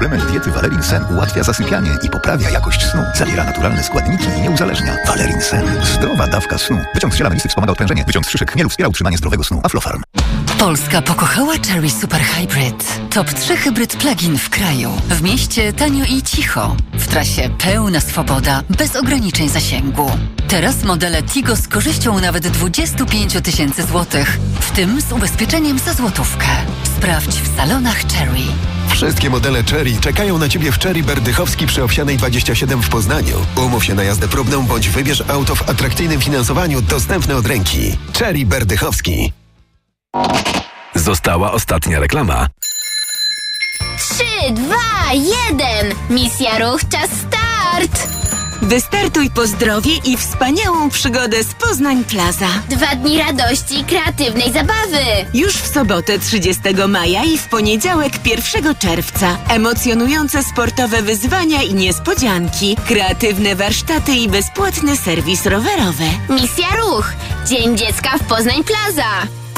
Suplement diety Valerin Sen ułatwia zasypianie i poprawia jakość snu. Zawiera naturalne składniki i nie uzależnia. Valerin Sen. Zdrowa dawka snu. Wyciąg z ziela melisy wspomaga odprężenie. Wyciąg z szyszek chmielu wspiera utrzymanie zdrowego snu. Aflofarm. Polska pokochała Chery Super Hybrid. Top 3 hybryd plug-in w kraju. W mieście tanio i cicho. W trasie pełna swoboda, bez ograniczeń zasięgu. Teraz modele Tigo z korzyścią nawet 25 000 złotych, w tym z ubezpieczeniem za złotówkę. Sprawdź w salonach Chery. Wszystkie modele Chery czekają na Ciebie w Chery Berdychowski przy Owsianej 27 w Poznaniu. Umów się na jazdę próbną bądź wybierz auto w atrakcyjnym finansowaniu dostępne od ręki. Chery Berdychowski. Została ostatnia reklama. 3, 2, 1. Misja Ruch, czas start! Wystartuj po zdrowie i wspaniałą przygodę z Poznań Plaza. 2 dni radości i kreatywnej zabawy. Już w sobotę 30 maja i w poniedziałek 1 czerwca. Emocjonujące sportowe wyzwania i niespodzianki. Kreatywne warsztaty i bezpłatny serwis rowerowy. Misja Ruch. Dzień Dziecka w Poznań Plaza.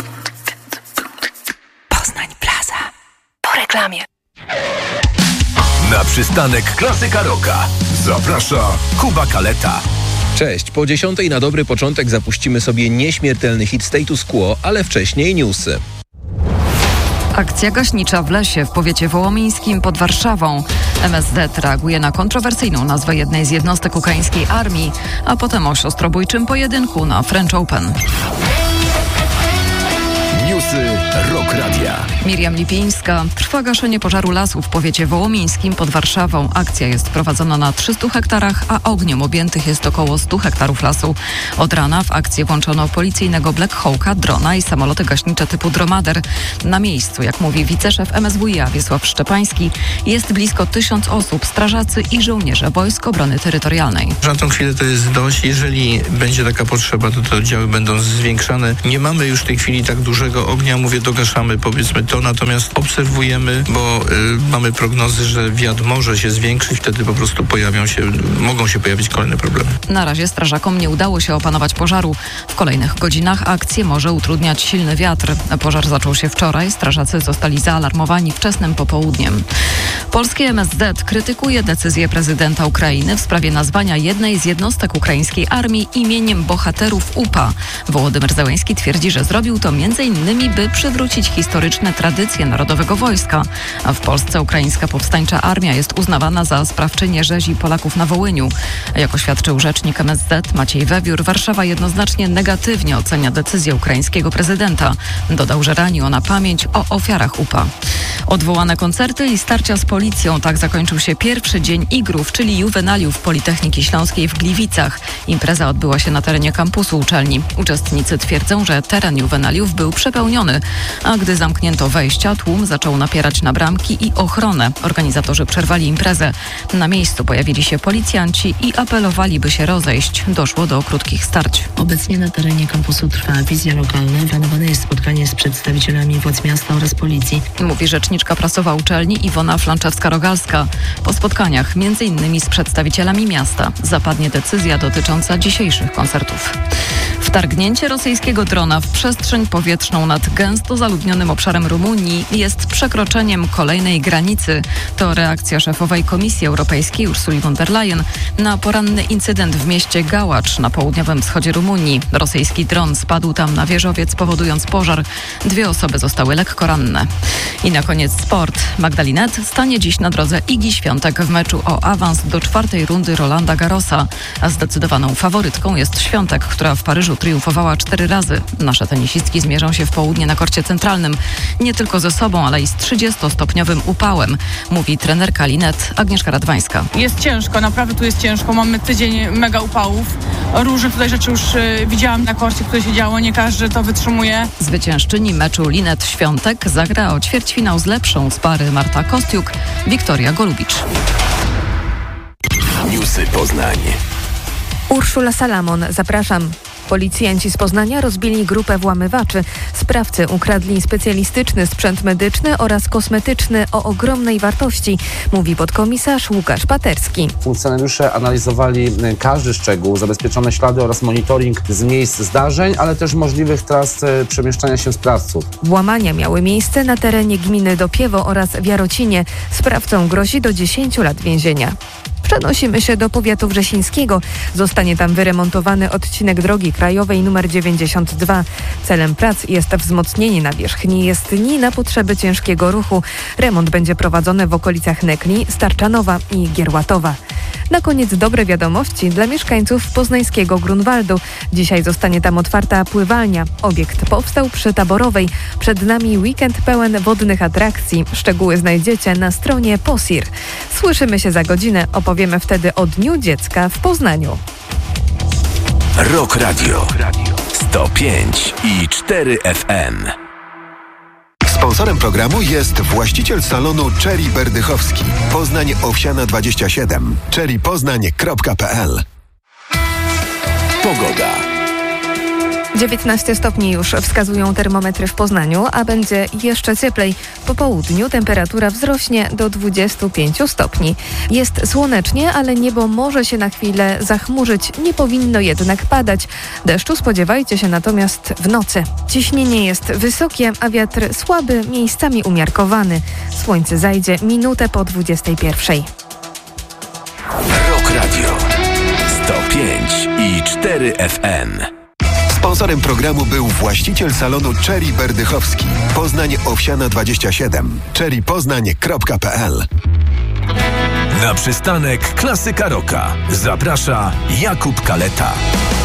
Poznań Plaza. Po reklamie. Na przystanek Klasyka Rocka zaprasza Kuba Kaleta. Cześć, po 10 na dobry początek zapuścimy sobie nieśmiertelny hit Status Quo, ale wcześniej newsy. Akcja gaśnicza w lesie w powiecie wołomińskim pod Warszawą. MSZ reaguje na kontrowersyjną nazwę jednej z jednostek ukraińskiej armii, a potem o siostrobójczym pojedynku na French Open. Newsy Rock Radia. Miriam Lipińska. Trwa gaszenie pożaru lasu w powiecie wołomińskim pod Warszawą. Akcja jest prowadzona na 300 hektarach, a ogniem objętych jest około 100 hektarów lasu. Od rana w akcję włączono policyjnego Black Hawka, drona i samoloty gaśnicze typu Dromader. Na miejscu, jak mówi wiceszef MSWiA Wiesław Szczepański, jest blisko 1000 osób, strażacy i żołnierze Wojsk Obrony Terytorialnej. Na tą chwilę to jest dość. Jeżeli będzie taka potrzeba, to te oddziały będą zwiększane. Nie mamy już w tej chwili tak dużego ognia, mówię, dogaszamy powiedzmy to, natomiast obserwujemy, bo mamy prognozy, że wiatr może się zwiększyć, wtedy po prostu mogą się pojawić kolejne problemy. Na razie strażakom nie udało się opanować pożaru. W kolejnych godzinach akcję może utrudniać silny wiatr. Pożar zaczął się wczoraj, strażacy zostali zaalarmowani wczesnym popołudniem. Polskie MSZ krytykuje decyzję prezydenta Ukrainy w sprawie nazwania jednej z jednostek ukraińskiej armii imieniem bohaterów UPA. Wołodymyr Zełenski twierdzi, że zrobił to m.in. by przywrócić historyczne tradycje Narodowego Wojska. A w Polsce ukraińska powstańcza armia jest uznawana za sprawczynię rzezi Polaków na Wołyniu. Jak oświadczył rzecznik MSZ Maciej Wewiór, Warszawa jednoznacznie negatywnie ocenia decyzję ukraińskiego prezydenta. Dodał, że rani ona pamięć o ofiarach UPA. Odwołane koncerty i starcia z policją. Tak zakończył się pierwszy dzień igrów, czyli juwenaliów Politechniki Śląskiej w Gliwicach. Impreza odbyła się na terenie kampusu uczelni. Uczestnicy twierdzą, że teren juwenaliów był przepełniony, a gdy zamknięto wejścia, tłum zaczął napierać na bramki i ochronę. Organizatorzy przerwali imprezę. Na miejscu pojawili się policjanci i apelowali, by się rozejść. Doszło do krótkich starć. Obecnie na terenie kampusu trwa wizja lokalna. Planowane jest spotkanie z przedstawicielami władz miasta oraz policji. Mówi rzeczniczka prasowa uczelni Iwona Flanczewska-Rogalska. Po spotkaniach, m.in. z przedstawicielami miasta, zapadnie decyzja dotycząca dzisiejszych koncertów. Wtargnięcie rosyjskiego drona w przestrzeń powietrzną nad gęsto zaludnionym obszarem Rumunii jest przekroczeniem kolejnej granicy. To reakcja szefowej Komisji Europejskiej Ursuli von der Leyen na poranny incydent w mieście Gałacz na południowym wschodzie Rumunii. Rosyjski dron spadł tam na wieżowiec, powodując pożar. 2 osoby zostały lekko ranne. I na koniec sport. Magdalinet stanie dziś na drodze Igi Świątek w meczu o awans do 4. rundy Rolanda Garrosa. A zdecydowaną faworytką jest Świątek, która w Paryżu triumfowała 4 razy. Nasze tenisistki zmierzą się w południe na korcie centralnym. Nie tylko ze sobą, ale i z 30-stopniowym upałem, mówi trenerka Linet Agnieszka Radwańska. Jest ciężko, naprawdę tu jest ciężko. Mamy tydzień mega upałów. Różnych tutaj rzeczy już widziałam na korcie, które się działo. Nie każdy to wytrzymuje. Zwyciężczyni meczu Linet Świątek zagra o ćwierćfinał z lepszą z pary Marta Kostiuk, Wiktoria Golubicz. Newsy Poznań. Urszula Salamon, zapraszam. Policjanci z Poznania rozbili grupę włamywaczy. Sprawcy ukradli specjalistyczny sprzęt medyczny oraz kosmetyczny o ogromnej wartości, mówi podkomisarz Łukasz Paterski. Funkcjonariusze analizowali każdy szczegół, zabezpieczone ślady oraz monitoring z miejsc zdarzeń, ale też możliwych tras przemieszczania się sprawców. Włamania miały miejsce na terenie gminy Dopiewo oraz w Jarocinie. Sprawcom grozi do 10 lat więzienia. Przenosimy się do powiatu wrzesińskiego. Zostanie tam wyremontowany odcinek drogi krajowej nr 92. Celem prac jest wzmocnienie nawierzchni jezdni na potrzeby ciężkiego ruchu. Remont będzie prowadzony w okolicach Nekli, Starczanowa i Gierłatowa. Na koniec dobre wiadomości dla mieszkańców poznańskiego Grunwaldu. Dzisiaj zostanie tam otwarta pływalnia. Obiekt powstał przy Taborowej. Przed nami weekend pełen wodnych atrakcji. Szczegóły znajdziecie na stronie POSIR. Słyszymy się za godzinę. Opowiemy wtedy o Dniu Dziecka w Poznaniu. Rock Radio 105,4 FM. Sponsorem programu jest właściciel salonu Cherry Berdychowski. Poznań Owsiana 27. cherrypoznań.pl. Pogoda. 19 stopni już wskazują termometry w Poznaniu, a będzie jeszcze cieplej. Po południu temperatura wzrośnie do 25 stopni. Jest słonecznie, ale niebo może się na chwilę zachmurzyć. Nie powinno jednak padać. Deszczu spodziewajcie się natomiast w nocy. Ciśnienie jest wysokie, a wiatr słaby, miejscami umiarkowany. Słońce zajdzie minutę po 21. Rock Radio 105,4 FM. Sponsorem programu był właściciel salonu Cherry Berdychowski. Poznań Owsiana 27. cherrypoznań.pl. Na przystanek Klasyka Rocka zaprasza Jakub Kaleta.